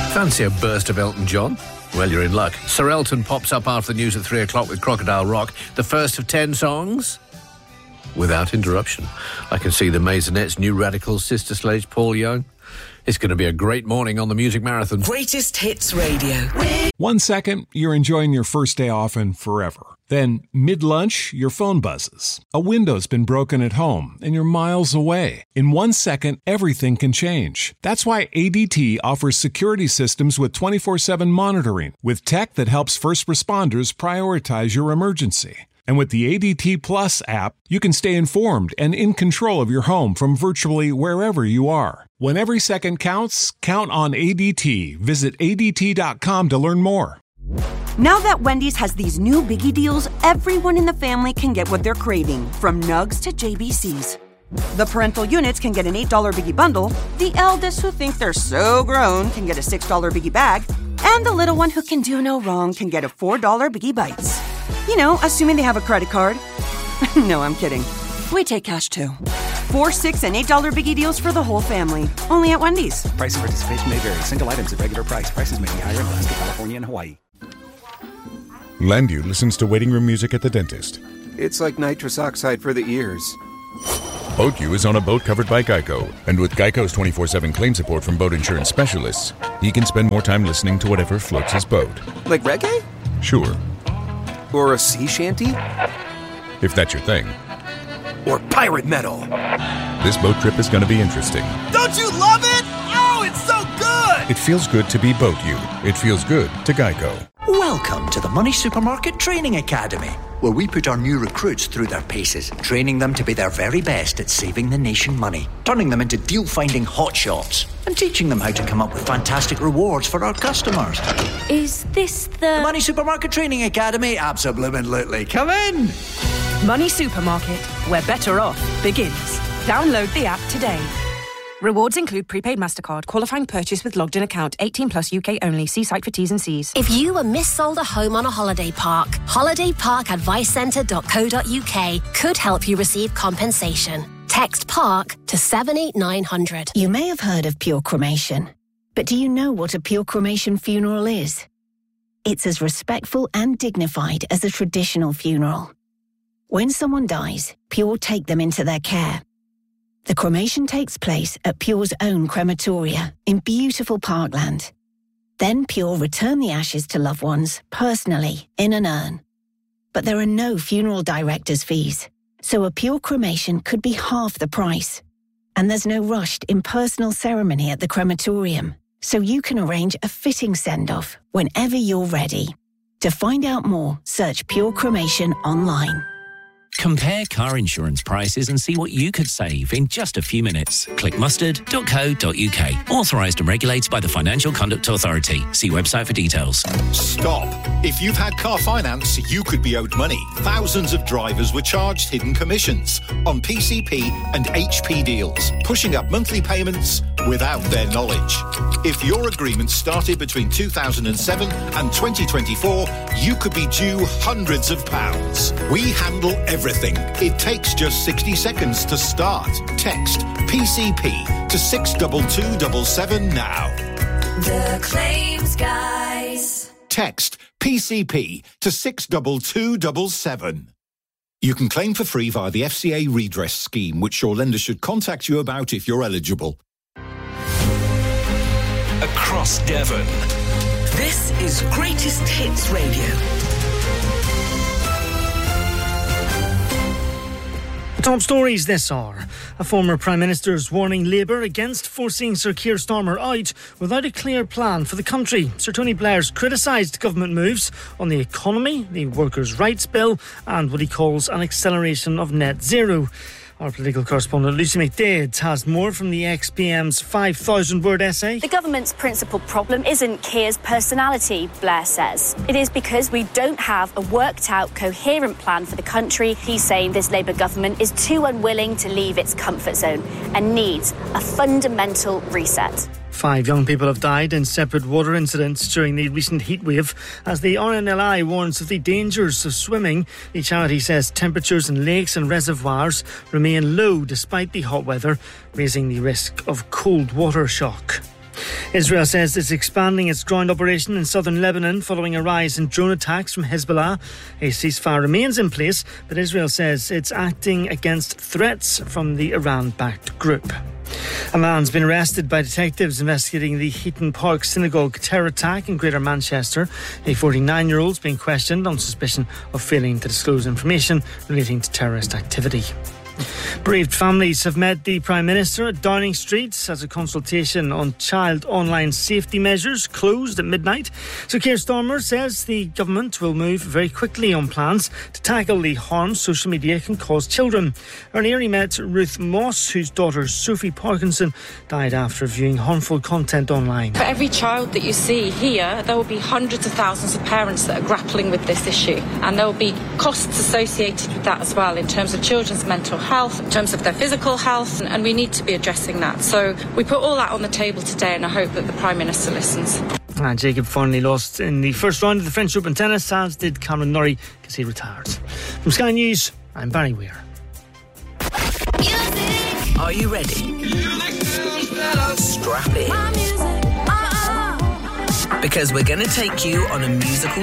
Fancy a burst of Elton John? Well, you're in luck. Sir Elton pops up after the news at 3 o'clock with Crocodile Rock, the first of 10 songs without interruption. I can see the Maisonettes, New Radicals, Sister Sledge, Paul Young. It's going to be a great morning on the Music Marathon. Greatest Hits Radio. 1 second, you're enjoying your first day off and forever. Then, mid-lunch, your phone buzzes. A window's been broken at home, and you're miles away. In 1 second, everything can change. That's why ADT offers security systems with 24/7 monitoring, with tech that helps first responders prioritize your emergency. And with the ADT Plus app, you can stay informed and in control of your home from virtually wherever you are. When every second counts, count on ADT. Visit ADT.com to learn more. Now that Wendy's has these new biggie deals, everyone in the family can get what they're craving, from nugs to JBCs. The parental units can get an $8 biggie bundle, the eldest who think they're so grown can get a $6 biggie bag, and the little one who can do no wrong can get a $4 biggie bites. You know, assuming they have a credit card. No, I'm kidding. We take cash too. 4, 6, and $8 biggie deals for the whole family. Only at Wendy's. Price and participation may vary. Single items at regular price. Prices may be higher in Alaska, California, and Hawaii. Landu listens to waiting room music at the dentist. It's like nitrous oxide for the ears. BoatU is on a boat covered by Geico. And with Geico's 24/7 claim support from boat insurance specialists, he can spend more time listening to whatever floats his boat. Like reggae? Sure. Or a sea shanty? If that's your thing. Or pirate metal? This boat trip is going to be interesting. Don't you love it? Oh, it's so good! It feels good to be BoatU. It feels good to Geico. Welcome to the Money Supermarket Training Academy, where we put our new recruits through their paces, training them to be their very best at saving the nation money, turning them into deal-finding hotshots, and teaching them how to come up with fantastic rewards for our customers. Is this the Money Supermarket Training Academy? Absolutely. Come in! Money Supermarket, where better off begins. Download the app today. Rewards include prepaid MasterCard, qualifying purchase with logged-in account, 18 plus UK only. See site for T's and C's. If you were missold a home on a holiday park, holidayparkadvicecentre.co.uk could help you receive compensation. Text PARK to 78900. You may have heard of pure cremation, but do you know what a pure cremation funeral is? It's as respectful and dignified as a traditional funeral. When someone dies, Pure take them into their care. The cremation takes place at Pure's own crematoria in beautiful Parkland. Then Pure return the ashes to loved ones personally in an urn. But there are no funeral director's fees, so a Pure cremation could be half the price. And there's no rushed impersonal ceremony at the crematorium, so you can arrange a fitting send-off whenever you're ready. To find out more, search Pure Cremation online. Compare car insurance prices and see what you could save in just a few minutes. Click mustard.co.uk. Authorised and regulated by the Financial Conduct Authority. See website for details. Stop. If you've had car finance, you could be owed money. Thousands of drivers were charged hidden commissions on PCP and HP deals, pushing up monthly payments without their knowledge. If your agreement started between 2007 and 2024, you could be due hundreds of pounds. We handle everything. It takes just 60 seconds to start. Text PCP to 62277 now. The Claims Guys. Text PCP to 62277. You can claim for free via the FCA redress scheme, which your lender should contact you about if you're eligible. Across Devon. This is Greatest Hits Radio. The top stories this hour. A former Prime Minister's warning Labour against forcing Sir Keir Starmer out without a clear plan for the country. Sir Tony Blair's criticised government moves on the economy, the workers' rights bill and what he calls an acceleration of net zero. Our political correspondent Lucy McDade has more from the ex-PM's 5,000-word essay. The government's principal problem isn't Keir's personality, Blair says. It is because we don't have a worked-out, coherent plan for the country. He's saying this Labour government is too unwilling to leave its comfort zone and needs a fundamental reset. 5 young people have died in separate water incidents during the recent heatwave. As the RNLI warns of the dangers of swimming, the charity says temperatures in lakes and reservoirs remain low despite the hot weather, raising the risk of cold water shock. Israel says it's expanding its ground operation in southern Lebanon following a rise in drone attacks from Hezbollah. A ceasefire remains in place, but Israel says it's acting against threats from the Iran-backed group. A man's been arrested by detectives investigating the Heaton Park Synagogue terror attack in Greater Manchester. A 49-year-old's being questioned on suspicion of failing to disclose information relating to terrorist activity. Bereaved families have met the Prime Minister at Downing Street as a consultation on child online safety measures closed at midnight. So Keir Starmer says the government will move very quickly on plans to tackle the harm social media can cause children. Earlier he met Ruth Moss, whose daughter Sophie Parkinson died after viewing harmful content online. For every child that you see here, there will be hundreds of thousands of parents that are grappling with this issue, and there will be costs associated with that as well in terms of children's mental health, in terms of their physical health, and we need to be addressing that. So we put all that on the table today, and I hope that the Prime Minister listens. And Jacob finally lost in the first round of the French Open tennis, as did Cameron Norrie because he retired. From Sky News, I'm Barry Weir. Are you ready? Strap in. Because we're going to take you on a musical